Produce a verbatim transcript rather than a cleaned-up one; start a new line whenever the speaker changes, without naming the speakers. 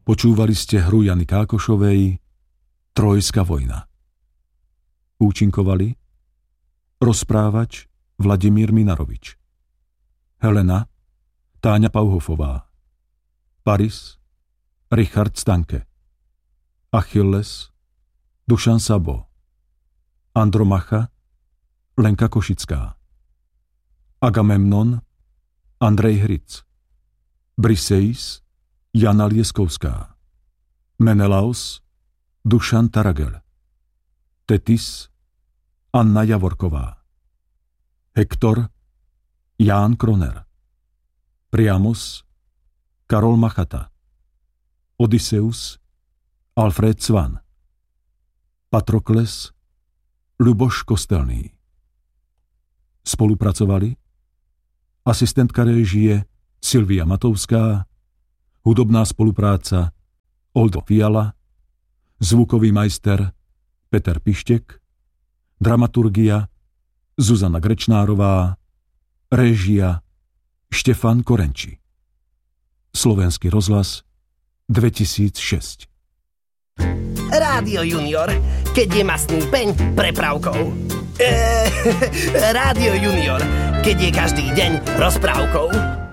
Počúvali ste hru Jany Kákošovej Trojská vojna. Účinkovali rozprávač Vladimír Minarovič, Helena Táňa Pauhofová, Paris Richard Stanke, Achilles Dušan Sabo, Andromacha Lenka Košická, Agamemnon Andrej Hric, Briseis Jana Lieskovská, Menelaos Dušan Taragel, Tetis Anna Javorková, Hektor Ján Kroner, Priamos Karol Machata, Odysseus Alfred Cvan, Patrokles Ľuboš Kostelný. Spolupracovali asistentka réžie Silvia Matovská, hudobná spolupráca Oldo Fiala, zvukový majster Peter Pištek, dramaturgia Zuzana Grečnárová, réžia Štefan Korenči. Slovenský rozhlas dvetisícšesť.
Rádio Junior, keď je mastný peň prepravkou. Eee, Rádio Junior, keď je každý deň rozprávkou.